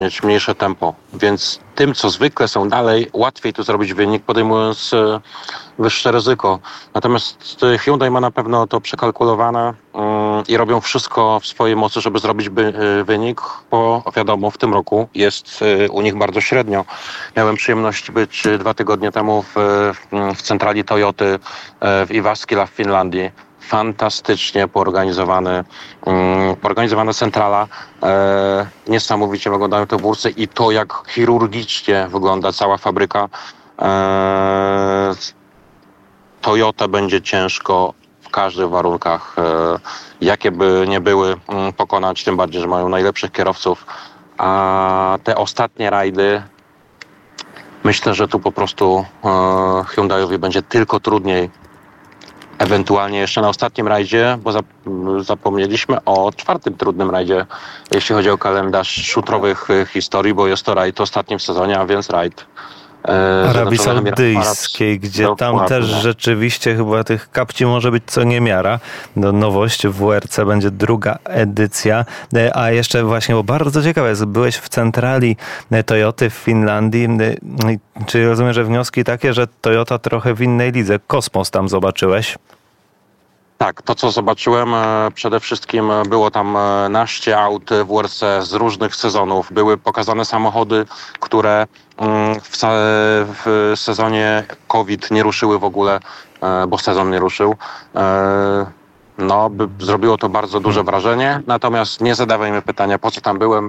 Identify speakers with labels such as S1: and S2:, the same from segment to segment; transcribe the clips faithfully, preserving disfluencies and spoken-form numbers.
S1: mieć mniejsze tempo, więc tym, co zwykle są dalej, łatwiej tu zrobić wynik, podejmując e, wyższe ryzyko. Natomiast Hyundai ma na pewno to przekalkulowane mm, i robią wszystko w swojej mocy, żeby zrobić by, e, wynik, bo wiadomo, w tym roku jest e, u nich bardzo średnio. Miałem przyjemność być e, dwa tygodnie temu w, w, w centrali Toyoty e, w Jyväskylä w Finlandii. Fantastycznie poorganizowany, um, poorganizowana centrala. E, niesamowicie wyglądają te bursy i to, jak chirurgicznie wygląda cała fabryka. E, Toyota będzie ciężko w każdych warunkach, e, jakie by nie były, um, pokonać, tym bardziej, że mają najlepszych kierowców. A te ostatnie rajdy, myślę, że tu po prostu e, Hyundaiowi będzie tylko trudniej. Ewentualnie jeszcze na ostatnim rajdzie, bo zapomnieliśmy o czwartym trudnym rajdzie, jeśli chodzi o kalendarz szutrowych historii, bo jest to rajd ostatni w sezonie, a więc rajd
S2: e, Arabii Saudyjskiej, gdzie tam
S1: dokładnie.
S2: Też rzeczywiście chyba tych kapci może być co niemiara. No, nowość w W R C będzie druga edycja. A jeszcze właśnie, bo bardzo ciekawe jest, byłeś w centrali Toyoty w Finlandii. Czy rozumiem, że wnioski takie, że Toyota trochę w innej lidze? Kosmos tam zobaczyłeś?
S1: Tak, to co zobaczyłem, przede wszystkim było tam naście aut w W R C z różnych sezonów. Były pokazane samochody, które w, w sezonie COVID nie ruszyły w ogóle, bo sezon nie ruszył. No, by, zrobiło to bardzo duże wrażenie, natomiast nie zadawajmy pytania, po co tam byłem,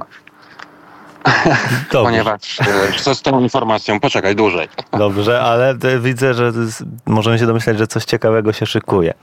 S1: ponieważ co z tą informacją, poczekaj dłużej.
S2: Dobrze, ale widzę, że możemy się domyśleć, że coś ciekawego się szykuje.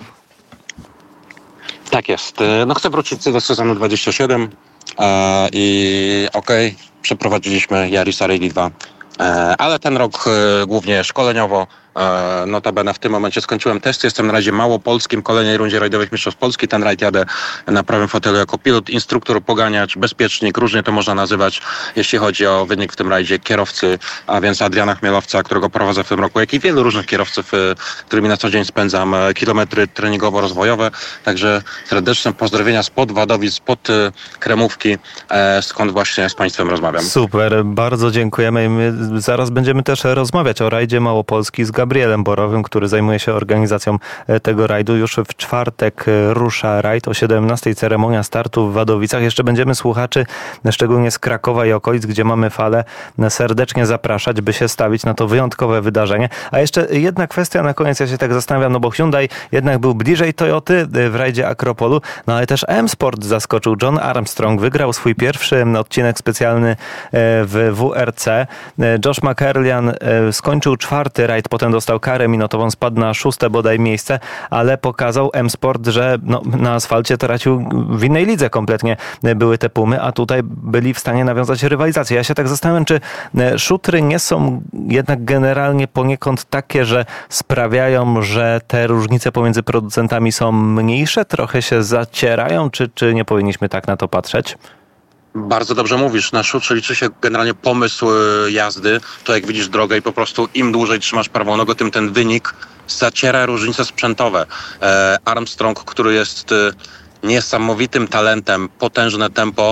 S1: Tak jest. No chcę wrócić do sezonu dwudziestego siódmego e, i okej, okay, przeprowadziliśmy Yarisa Rally dwa, e, ale ten rok e, głównie szkoleniowo. E, notabene w tym momencie skończyłem testy, jestem na razie małopolskim, kolejnej rundzie rajdowych mistrzostw Polski. Ten rajd jadę na prawym fotelu jako pilot, instruktor, poganiacz, bezpiecznik, różnie to można nazywać, jeśli chodzi o wynik w tym rajdzie kierowcy, a więc Adriana Chmielowca, którego prowadzę w tym roku, jak i wielu różnych kierowców, którymi na co dzień spędzam kilometry treningowo-rozwojowe. Także serdeczne pozdrowienia spod Wadowic, spod Kremówki, skąd właśnie z Państwem rozmawiam.
S2: Super, bardzo dziękujemy i my zaraz będziemy też rozmawiać o rajdzie Małopolski z Gabrielem Borowym, który zajmuje się organizacją tego rajdu. Już w czwartek rusza rajd o siedemnastej, ceremonia startu w Wadowicach. Jeszcze będziemy słuchaczy, szczególnie z Krakowa i okolic, gdzie mamy falę, serdecznie zapraszać, by się stawić na to wyjątkowe wydarzenie. A jeszcze jedna kwestia na koniec, ja się tak zastanawiam, no bo Hyundai jednak był bliżej Toyoty w rajdzie Akropolu, no ale też M-Sport zaskoczył. John Armstrong wygrał swój pierwszy odcinek specjalny w W R C. Josh McErlian skończył czwarty rajd, potem dostał karę minutową, spadł na szóste bodaj miejsce, ale pokazał M-Sport, że no, na asfalcie tracił w innej lidze kompletnie były te Pumy, a tutaj byli w stanie nawiązać rywalizację. Ja się tak zastanawiam, czy szutry nie są jednak generalnie poniekąd takie, że sprawiają, że te różnice pomiędzy producentami są mniejsze, trochę się zacierają, czy, czy nie powinniśmy tak na to patrzeć?
S1: Bardzo dobrze mówisz, na szutrze liczy się generalnie pomysł jazdy, to jak widzisz drogę i po prostu im dłużej trzymasz prawą nogę, tym ten wynik zaciera różnice sprzętowe. Armstrong, który jest niesamowitym talentem, potężne tempo,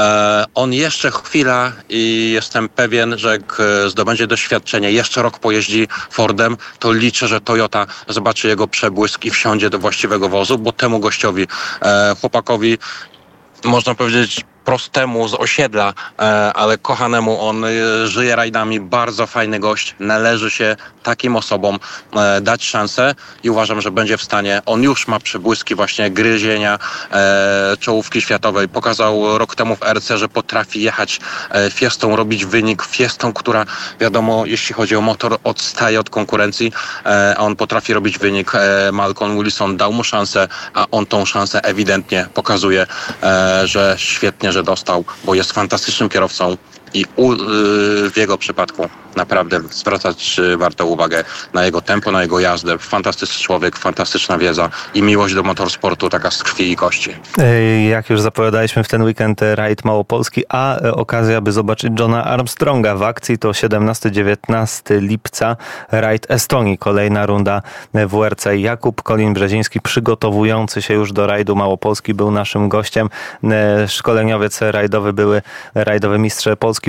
S1: on jeszcze chwila i jestem pewien, że jak zdobędzie doświadczenie, jeszcze rok pojeździ Fordem, to liczę, że Toyota zobaczy jego przebłysk i wsiądzie do właściwego wozu, bo temu gościowi, chłopakowi, można powiedzieć prostemu z osiedla, ale kochanemu, on żyje rajdami, bardzo fajny gość, należy się takim osobom dać szansę i uważam, że będzie w stanie, on już ma przebłyski właśnie gryzienia czołówki światowej, pokazał rok temu w R C, że potrafi jechać Fiestą, robić wynik Fiestą, która wiadomo, jeśli chodzi o motor, odstaje od konkurencji, a on potrafi robić wynik. Malcolm Wilson dał mu szansę, a on tą szansę ewidentnie pokazuje, że świetnie, że dostał, bo jest fantastycznym kierowcą i u, w jego przypadku naprawdę zwracać warto uwagę na jego tempo, na jego jazdę. Fantastyczny człowiek, fantastyczna wiedza i miłość do motorsportu taka z krwi i kości.
S2: Jak już zapowiadaliśmy w ten weekend rajd Małopolski, a okazja, by zobaczyć Johna Armstronga w akcji, to siedemnastego dziewiętnastego lipca rajd Estonii. Kolejna runda W R C. Jakub Kolin-Brzeziński, przygotowujący się już do rajdu Małopolski, był naszym gościem. Szkoleniowiec rajdowy, były rajdowy mistrz Polski